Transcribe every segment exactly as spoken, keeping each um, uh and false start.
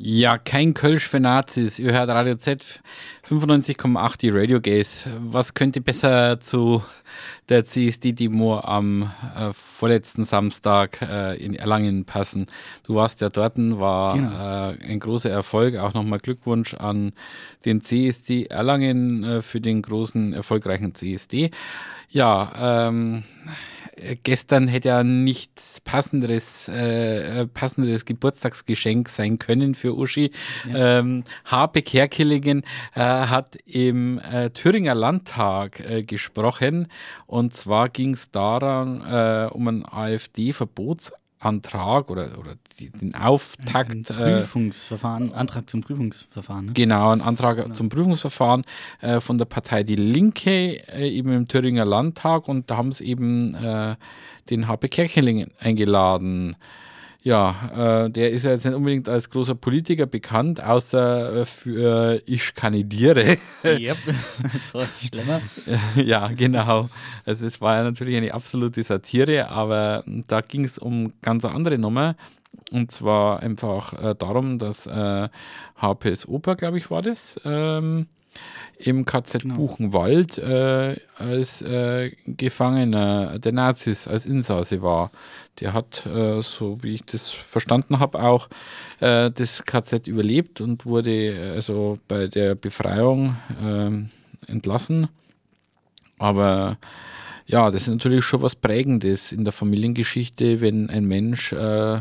Ja, kein Kölsch für Nazis. Ihr hört Radio Z fünfundneunzig Komma acht, die Radio Gays. Was könnte besser zu der C S D-Demo am äh, vorletzten Samstag äh, in Erlangen passen? Du warst ja dort, war genau. äh, ein großer Erfolg. Auch nochmal Glückwunsch an den C S D Erlangen äh, für den großen, erfolgreichen C S D. Ja, ähm... Gestern hätte ja nichts passenderes, äh, passenderes Geburtstagsgeschenk sein können für Uschi. Ja. Ähm, Harpe Kerkeling äh, hat im äh, Thüringer Landtag äh, gesprochen, und zwar ging es daran äh, um einen AfD-Verbotsantrag oder, oder die, den Auftakt. Ein Prüfungsverfahren, äh, Antrag zum Prüfungsverfahren. Ne? Genau, ein Antrag genau. zum Prüfungsverfahren äh, von der Partei Die Linke äh, eben im Thüringer Landtag, und da haben sie eben äh, den Harpe Kerkeling eingeladen. Ja, äh, der ist ja jetzt nicht unbedingt als großer Politiker bekannt, außer für äh, Ich kandidiere. Yep, so ist es schlimmer. Ja, genau. Also es war ja natürlich eine absolute Satire, aber da ging es um ganz eine andere Nummer. Und zwar einfach äh, darum, dass äh, H P S Oper, glaube ich, war das, ähm, im K Z genau. Buchenwald äh, als äh, Gefangener der Nazis, als Insasse war. Der hat, äh, so wie ich das verstanden habe, auch äh, das K Z überlebt und wurde also bei der Befreiung äh, entlassen. Aber ja, das ist natürlich schon was Prägendes in der Familiengeschichte, wenn ein Mensch äh,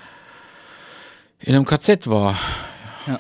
in einem K Z war. Ja.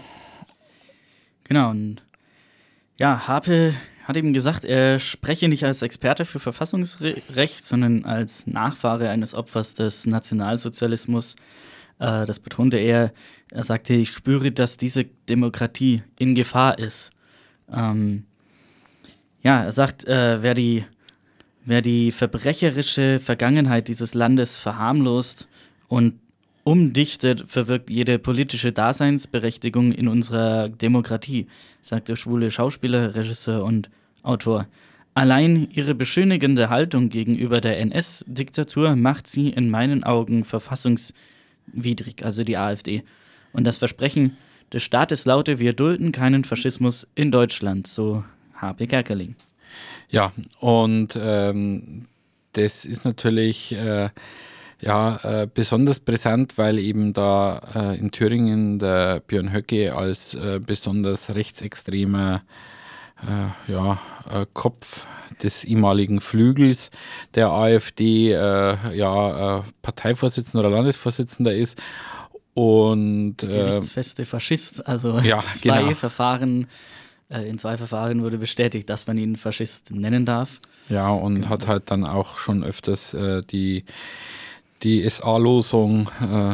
Genau. Und ja, Harpe hat eben gesagt, er spreche nicht als Experte für Verfassungsrecht, sondern als Nachfahre eines Opfers des Nationalsozialismus. Äh, das betonte er. Er sagte, ich spüre, dass diese Demokratie in Gefahr ist. Ähm, ja, er sagt, äh, wer die, wer die verbrecherische Vergangenheit dieses Landes verharmlost und umdichtet, verwirkt jede politische Daseinsberechtigung in unserer Demokratie, sagt der schwule Schauspieler, Regisseur und Autor. Allein ihre beschönigende Haltung gegenüber der N S-Diktatur macht sie in meinen Augen verfassungswidrig, also die AfD. Und das Versprechen des Staates laute, wir dulden keinen Faschismus in Deutschland, so Harpe Kerkeling. Ja, und ähm, das ist natürlich äh, Ja, äh, besonders brisant, weil eben da äh, in Thüringen der Björn Höcke als äh, besonders rechtsextremer äh, ja, äh, Kopf des ehemaligen Flügels der AfD äh, ja, äh, Parteivorsitzender oder Landesvorsitzender ist. Und, äh, gerichtsfeste Faschist, also ja, zwei genau. Verfahren, äh, in zwei Verfahren wurde bestätigt, dass man ihn Faschist nennen darf. Ja, und genau. hat halt dann auch schon öfters äh, die die S A-Losung äh,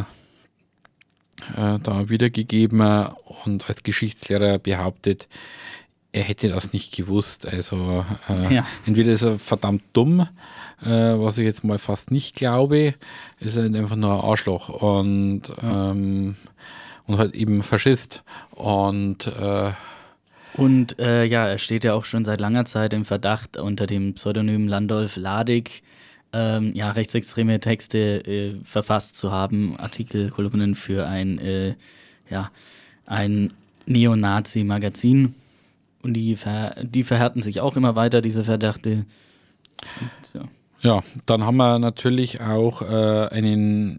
äh, da wiedergegeben und als Geschichtslehrer behauptet, er hätte das nicht gewusst. Also äh, ja. entweder ist er verdammt dumm, äh, was ich jetzt mal fast nicht glaube, ist er einfach nur ein Arschloch und, ähm, und halt eben Faschist. Und äh, Und äh, ja, er steht ja auch schon seit langer Zeit im Verdacht unter dem Pseudonym Landolf Ladig, Ähm, ja, rechtsextreme Texte äh, verfasst zu haben, Artikel, Kolumnen für ein, äh, ja, ein Neonazi-Magazin. Und die, ver- die verhärten sich auch immer weiter, diese Verdächte. Und, ja. Ja, dann haben wir natürlich auch äh, einen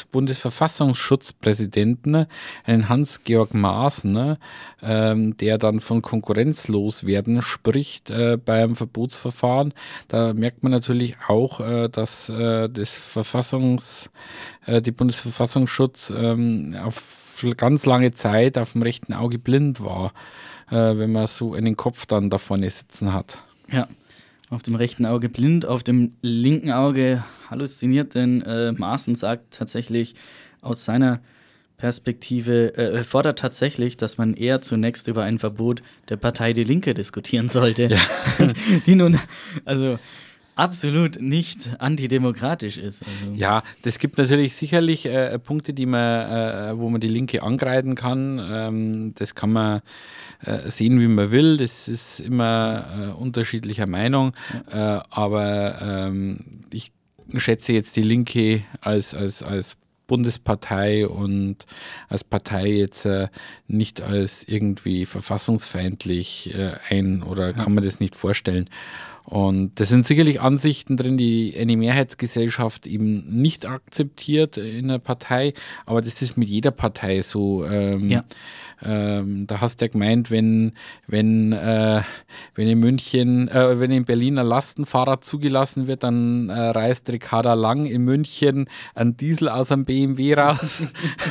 Ex-Bundesverfassungsschutzpräsidenten, einen Hans-Georg Maaßen, ne, ähm, der dann von Konkurrenzloswerden spricht äh, beim Verbotsverfahren. Da merkt man natürlich auch, äh, dass äh, das Verfassungs, äh, die Bundesverfassungsschutz ähm, auf ganz lange Zeit auf dem rechten Auge blind war, äh, wenn man so einen Kopf dann da vorne sitzen hat. Ja. Auf dem rechten Auge blind, auf dem linken Auge halluziniert, denn äh, Maaßen sagt tatsächlich aus seiner Perspektive, äh, fordert tatsächlich, dass man eher zunächst über ein Verbot der Partei Die Linke diskutieren sollte, ja. die nun, also absolut nicht antidemokratisch ist. Also. Ja, das gibt natürlich sicherlich äh, Punkte, die man, äh, wo man die Linke angreifen kann. Ähm, das kann man äh, sehen, wie man will. Das ist immer äh, unterschiedlicher Meinung. Ja. Äh, aber ähm, ich schätze jetzt die Linke als, als, als Bundespartei und als Partei jetzt äh, nicht als irgendwie verfassungsfeindlich äh, ein oder kann man das nicht vorstellen. Und das sind sicherlich Ansichten drin, die eine Mehrheitsgesellschaft eben nicht akzeptiert in der Partei, aber das ist mit jeder Partei so. Ähm, Ja. ähm, da hast du ja gemeint, wenn, wenn, äh, wenn in München, äh, wenn in Berlin ein Lastenfahrrad zugelassen wird, dann äh, reißt Ricarda Lang in München einen Diesel aus einem B M W raus.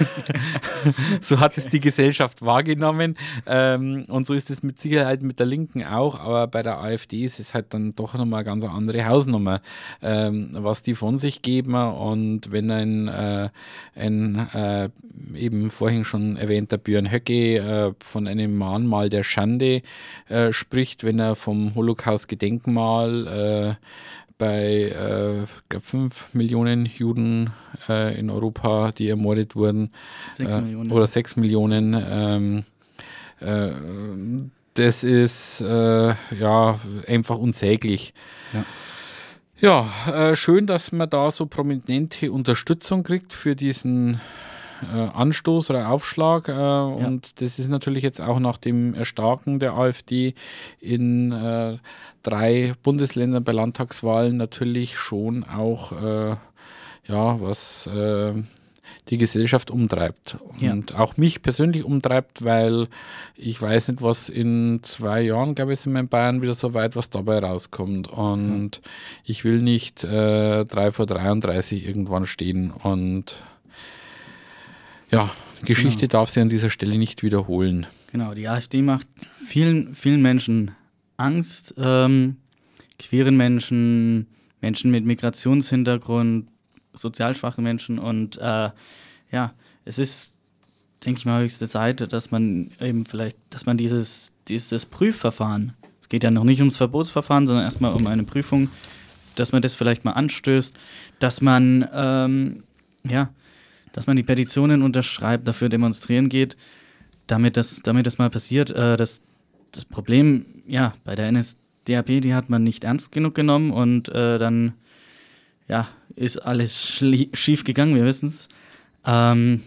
So hat es die Gesellschaft wahrgenommen. Ähm, und so ist es mit Sicherheit mit der Linken auch, aber bei der AfD ist es halt dann doch nochmal eine ganz andere Hausnummer, ähm, was die von sich geben. Und wenn ein, äh, ein äh, eben vorhin schon erwähnter Björn Höcke äh, von einem Mahnmal der Schande äh, spricht, wenn er vom Holocaust-Gedenkmal äh, bei äh, glaub fünf Millionen Juden äh, in Europa, die ermordet wurden, Sechs äh, Millionen. oder sechs Millionen. Ähm, äh, das ist äh, ja einfach unsäglich. Ja. Ja, äh, schön, dass man da so prominente Unterstützung kriegt für diesen äh, Anstoß oder Aufschlag. Äh, und das ist natürlich jetzt auch nach dem Erstarken der AfD in äh, drei Bundesländern bei Landtagswahlen natürlich schon auch äh, ja, was äh, die Gesellschaft umtreibt. Und ja. auch mich persönlich umtreibt, weil ich weiß nicht, was in zwei Jahren, glaube ich, sind wir in Bayern wieder so weit, was dabei rauskommt. Und ja. ich will nicht äh, drei vor dreiunddreißig irgendwann stehen. Und ja, Geschichte genau. darf sie an dieser Stelle nicht wiederholen. Genau, die AfD macht vielen, vielen Menschen Angst. Ähm, queeren Menschen, Menschen mit Migrationshintergrund, sozial schwache Menschen und äh, ja, es ist, denke ich mal, höchste Zeit, dass man eben vielleicht, dass man dieses, dieses Prüfverfahren, es geht ja noch nicht ums Verbotsverfahren, sondern erstmal um eine Prüfung, dass man das vielleicht mal anstößt, dass man ähm, ja, dass man die Petitionen unterschreibt, dafür demonstrieren geht, damit das, damit das mal passiert. Äh, das, das Problem, ja, bei der N S D A P, die hat man nicht ernst genug genommen und äh, dann ja, ist alles schlie- schief gegangen, wir wissen es. Ähm,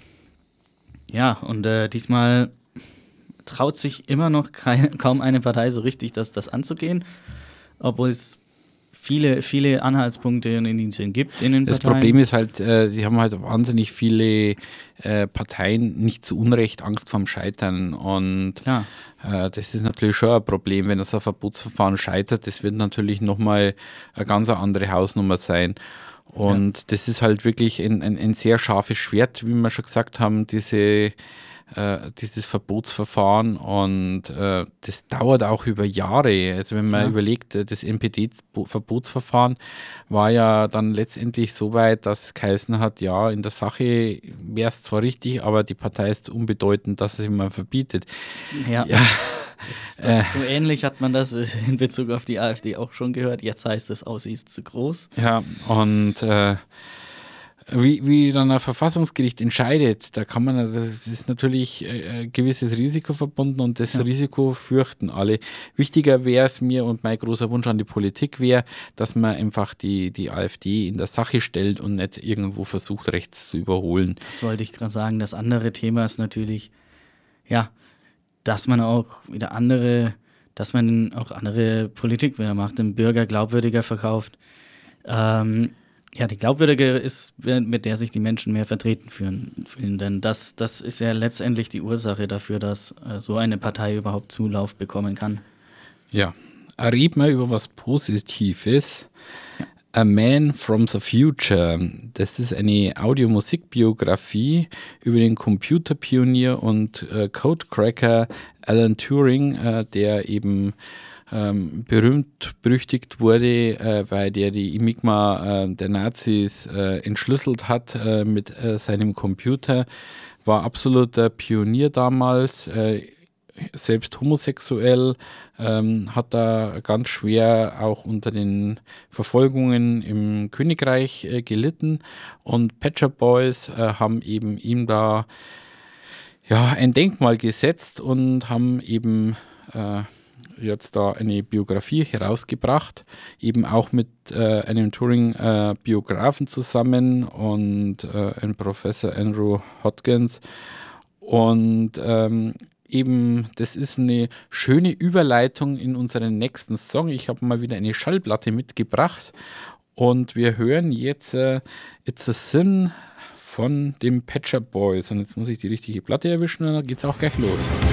ja, und äh, diesmal traut sich immer noch kein, kaum eine Partei so richtig, das, das anzugehen, obwohl es viele, viele Anhaltspunkte und Indizien gibt in den das Parteien. Das Problem ist halt, äh, sie haben halt wahnsinnig viele äh, Parteien nicht zu Unrecht Angst vorm Scheitern und äh, das ist natürlich schon ein Problem, wenn das ein Verbotsverfahren scheitert, das wird natürlich nochmal eine ganz andere Hausnummer sein. Und ja. das ist halt wirklich ein, ein, ein sehr scharfes Schwert, wie wir schon gesagt haben, diese Äh, dieses Verbotsverfahren und äh, das dauert auch über Jahre. Also wenn man ja. überlegt, das N P D-Verbotsverfahren war ja dann letztendlich so weit, dass geheißen hat, ja, in der Sache wäre es zwar richtig, aber die Partei ist so unbedeutend, dass es immer verbietet. Ja, ja. Das, das äh, so ähnlich hat man das in Bezug auf die AfD auch schon gehört. Jetzt heißt es, oh, sie ist zu groß. Ja, und äh, Wie, wie dann ein Verfassungsgericht entscheidet, da kann man, das ist natürlich ein gewisses Risiko verbunden und das ja. Risiko fürchten alle. Wichtiger wäre es mir und mein großer Wunsch an die Politik wäre, dass man einfach die, die AfD in der Sache stellt und nicht irgendwo versucht, rechts zu überholen. Das wollte ich gerade sagen. Das andere Thema ist natürlich, ja, dass man auch wieder andere, dass man auch andere Politik wieder macht, den Bürger glaubwürdiger verkauft. Ähm, Ja, die glaubwürdige ist, mit der sich die Menschen mehr vertreten fühlen. Denn das, das ist ja letztendlich die Ursache dafür, dass äh, so eine Partei überhaupt Zulauf bekommen kann. Ja, reden wir über was Positives. Ja. A Man from the Future. Das ist eine Audio-Musik-Biografie über den Computerpionier und äh, Codecracker Alan Turing, äh, der eben Ähm, berühmt, berüchtigt wurde, äh, weil der die Enigma äh, der Nazis äh, entschlüsselt hat äh, mit äh, seinem Computer, war absoluter Pionier damals, äh, selbst homosexuell, ähm, hat da ganz schwer auch unter den Verfolgungen im Königreich äh, gelitten und Pet Shop Boys äh, haben eben ihm da ja, ein Denkmal gesetzt und haben eben äh, jetzt da eine Biografie herausgebracht, eben auch mit äh, einem Turing-Biografen äh, zusammen und äh, einem Professor Andrew Hodgins. Und ähm, eben, das ist eine schöne Überleitung in unseren nächsten Song. Ich habe mal wieder eine Schallplatte mitgebracht und wir hören jetzt äh, It's a Sin von den Pet Shop Boys. Und jetzt muss ich die richtige Platte erwischen und dann geht's auch gleich los.